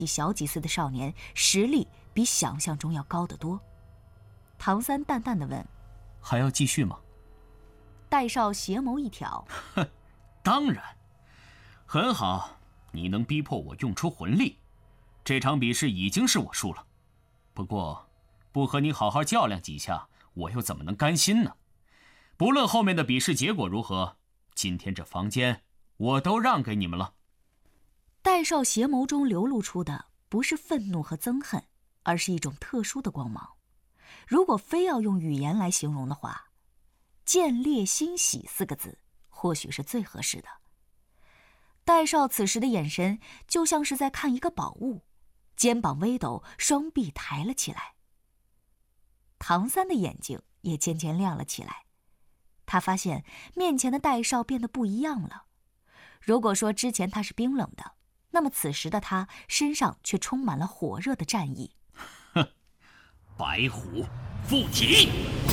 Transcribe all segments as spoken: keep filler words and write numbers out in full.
小几岁的少年，实力比想象中要高得多。唐三淡淡地问：“ 还要继续吗？” 戴少斜眸一挑：“ 哼，当然，很好，你能逼迫我用出魂力，这场比试已经是我输了。不过，不和你好好较量几下，我又怎么能甘心呢？不论后面的比试结果如何，今天这房间我都让给你们了。” 戴少斜眸中流露出的不是愤怒和憎恨，而是一种特殊的光芒。如果非要用语言来形容的话，见猎欣喜四个字或许是最合适的。戴少此时的眼神就像是在看一个宝物，肩膀微抖，双臂抬了起来。唐三的眼睛也渐渐亮了起来，他发现面前的戴少变得不一样了。如果说之前他是冰冷的，那么此时的他身上却充满了火热的战意。 哼，白虎附体！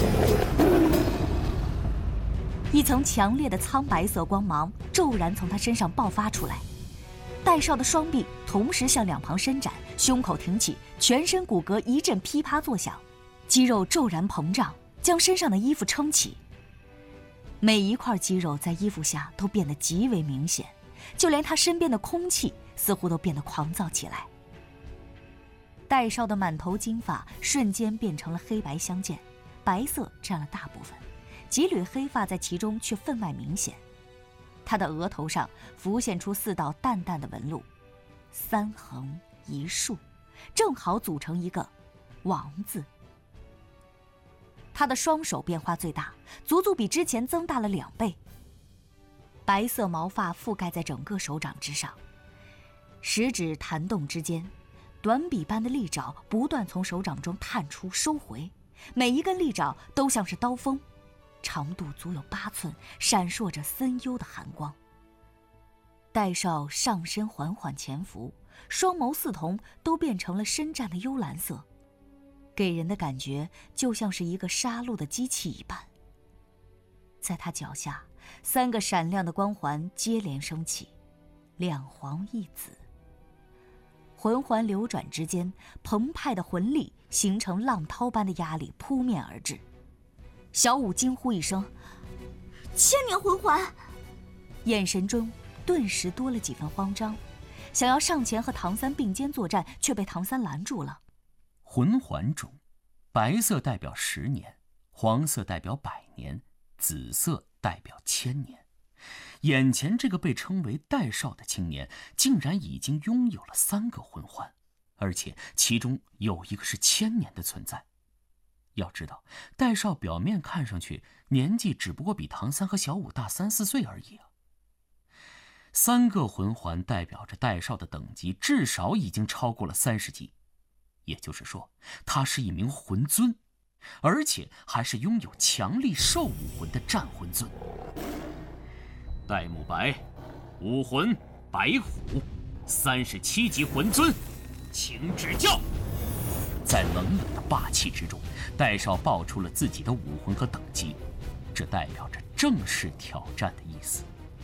一层强烈的苍白色光芒骤然从他身上爆发出来，戴少的双臂同时向两旁伸展，胸口挺起，全身骨骼一阵噼啪作响，肌肉骤然膨胀，将身上的衣服撑起。每一块肌肉在衣服下都变得极为明显，就连他身边的空气似乎都变得狂躁起来。戴少的满头金发瞬间变成了黑白相间，白色占了大部分，几缕黑发在其中却分外明显。他的额头上浮现出四道淡淡的纹路，三横一竖，正好组成一个王字。他的双手变化最大，足足比之前增大了两倍。白色毛发覆盖在整个手掌之上，食指弹动之间，短笔般的利爪不断从手掌中探出收回，每一根利爪都像是刀锋，长度足有八寸，闪烁着森幽的寒光。戴少上身缓缓潜伏，双眸似瞳都变成了深湛的幽蓝色，给人的感觉就像是一个杀戮的机器一般。在他脚下，三个闪亮的光环接连升起，两黄一紫。魂环流转之间，澎湃的魂力形成浪涛般的压力扑面而至。小舞惊呼一声：“ 千年魂环！” 眼神中顿时多了几分慌张，想要上前和唐三并肩作战，却被唐三拦住了。 魂环中，白色代表十年，黄色代表百年，紫色代表千年。眼前这个被称为戴少的青年，竟然已经拥有了三个魂环，而且其中有一个是千年的存在。要知道，戴少表面看上去年纪只不过比唐三和小舞大三四岁而已啊。三个魂环代表着戴少的等级至少已经超过了三十级，也就是说，他是一名魂尊，而且还是拥有强力兽武魂的战魂尊。戴沐白，武魂白虎，三十七级魂尊，请指教。在冷冷的霸气之中，戴少报出了自己的武魂和等级，这代表着正式挑战的意思。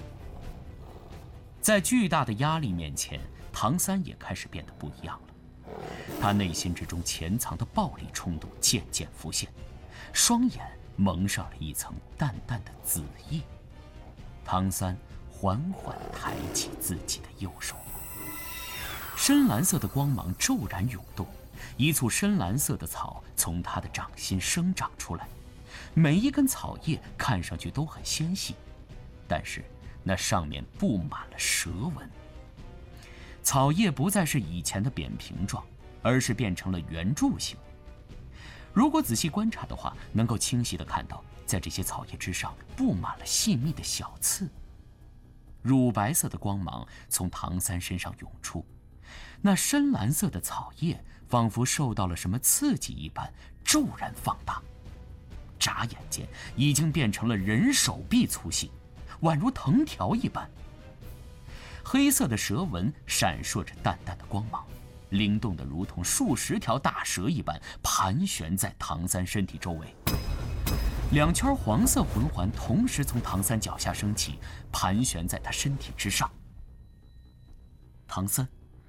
在巨大的压力面前，唐三也开始变得不一样了。他内心之中潜藏的暴力冲动渐渐浮现，双眼蒙上了一层淡淡的紫意。唐三缓缓抬起自己的右手，深蓝色的光芒骤然涌动，一簇深蓝色的草从他的掌心生长出来，每一根草叶看上去都很纤细，但是那上面布满了蛇纹。草叶不再是以前的扁平状，而是变成了圆柱形。如果仔细观察的话，能够清晰地看到，在这些草叶之上布满了细密的小刺。乳白色的光芒从唐三身上涌出，那深蓝色的草叶仿佛受到了什么刺激一般，骤然放大，眨眼间已经变成了人手臂粗细，宛如藤条一般。黑色的蛇纹闪烁着淡淡的光芒，灵动的如同数十条大蛇一般盘旋在唐三身体周围。两圈黄色魂环同时从唐三脚下升起，盘旋在他身体之上。唐三，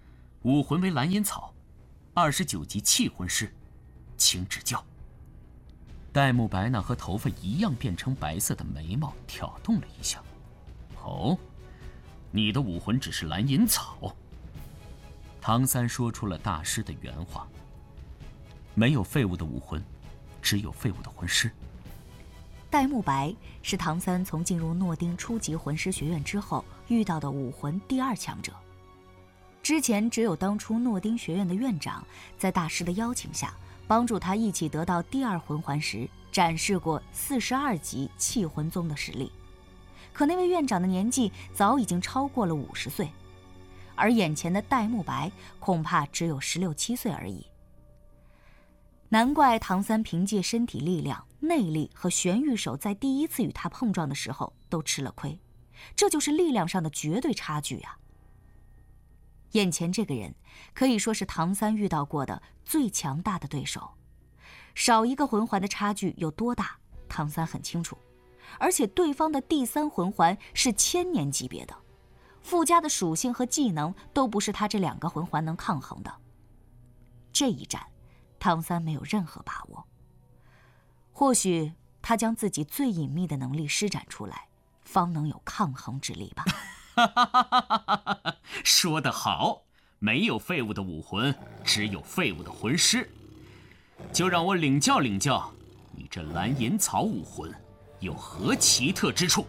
武魂为蓝银草，二十九级气魂师，请指教。戴沐白那和头发一样变成白色的眉毛挑动了一下。哦，你的武魂只是蓝银草。唐三说出了大师的原话。没有废物的武魂，只有废物的魂师。 戴沐白是唐三从进入诺丁初级魂师学院之后遇到的武魂第二强者。之前只有当初诺丁学院的院长在大师的邀请下，帮助他一起得到第二魂环时，展示过四十二级气魂宗的实力。可那位院长的年纪早已经超过了五十岁，而眼前的戴沐白恐怕只有十六七岁而已。难怪唐三凭借身体力量、内力和玄玉手在第一次与他碰撞的时候都吃了亏，这就是力量上的绝对差距啊！眼前这个人可以说是唐三遇到过的最强大的对手，少一个魂环的差距有多大，唐三很清楚。而且对方的第三魂环是千年级别的，附加的属性和技能都不是他这两个魂环能抗衡的。这一战唐三没有任何把握，或许他将自己最隐秘的能力施展出来，方能有抗衡之力吧。 说得好，没有废物的武魂，只有废物的魂师。就让我领教领教，你这蓝银草武魂有何奇特之处？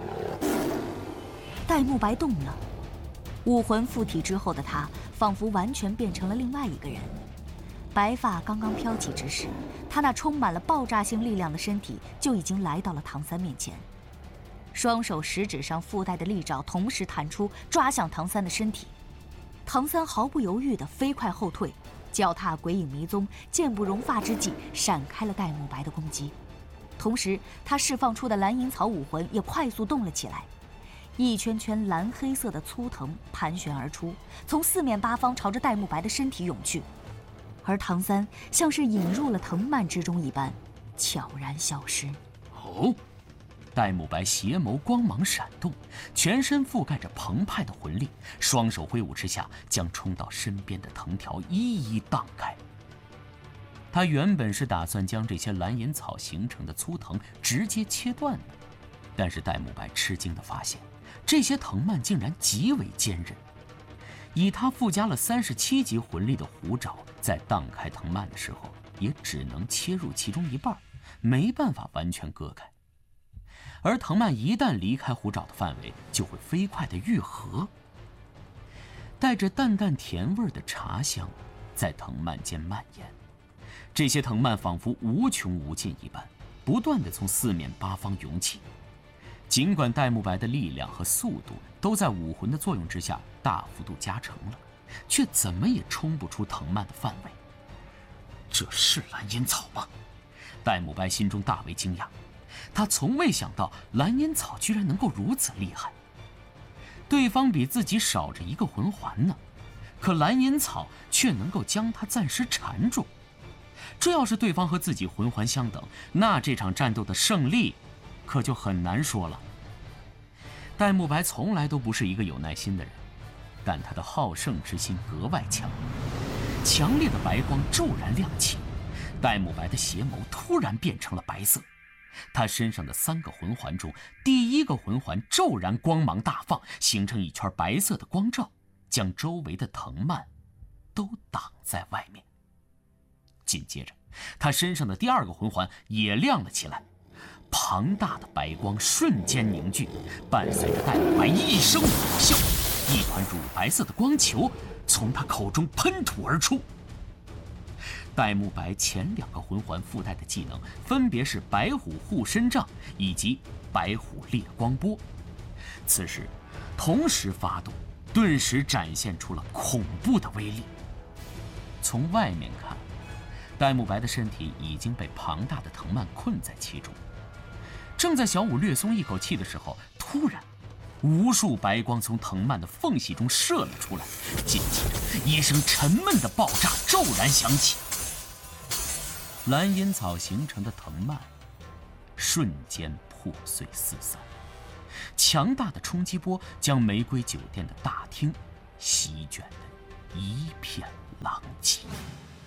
戴沐白动了，武魂附体之后的他，仿佛完全变成了另外一个人。白发刚刚飘起之时，他那充满了爆炸性力量的身体就已经来到了唐三面前，双手食指上附带的利爪同时弹出，抓向唐三的身体。唐三毫不犹豫地飞快后退，脚踏鬼影迷踪，箭不容发之际闪开了戴沐白的攻击。同时他释放出的蓝银草武魂也快速动了起来，一圈圈蓝黑色的粗藤盘旋而出，从四面八方朝着戴沐白的身体涌去。而唐三像是引入了藤蔓之中一般，悄然消失。 哦，戴沐白邪眸光芒闪动，全身覆盖着澎湃的魂力，双手挥舞之下，将冲到身边的藤条一一荡开。他原本是打算将这些蓝银草形成的粗藤直接切断的，但是戴沐白吃惊地发现，这些藤蔓竟然极为坚韧。以他附加了三十七级魂力的虎爪，在荡开藤蔓的时候，也只能切入其中一半，没办法完全割开。而藤蔓一旦离开虎爪的范围，就会飞快地愈合。带着淡淡甜味的茶香在藤蔓间蔓延，这些藤蔓仿佛无穷无尽一般，不断地从四面八方涌起。尽管戴沐白的力量和速度都在武魂的作用之下大幅度加成了，却怎么也冲不出藤蔓的范围。这是蓝银草吗？戴沐白心中大为惊讶，他从未想到蓝银草居然能够如此厉害。对方比自己少着一个魂环呢，可蓝银草却能够将他暂时缠住。这要是对方和自己魂环相等，那这场战斗的胜利可就很难说了。戴沐白从来都不是一个有耐心的人，但他的好胜之心格外强。强烈的白光骤然亮起，戴沐白的邪眸突然变成了白色。他身上的三个魂环中，第一个魂环骤然光芒大放，形成一圈白色的光罩，将周围的藤蔓都挡在外面。紧接着，他身上的第二个魂环也亮了起来，庞大的白光瞬间凝聚，伴随着戴沐白一声冷笑，一团乳白色的光球从他口中喷吐而出。戴沐白前两个魂环附带的技能分别是白虎护身杖以及白虎烈光波，此时同时发动，顿时展现出了恐怖的威力。从外面看，戴沐白的身体已经被庞大的藤蔓困在其中。正在小五略松一口气的时候，突然无数白光从藤蔓的缝隙中射了出来，紧接着一声沉闷的爆炸骤然响起。蓝银草形成的藤蔓瞬间破碎四散，强大的冲击波将玫瑰酒店的大厅席卷得一片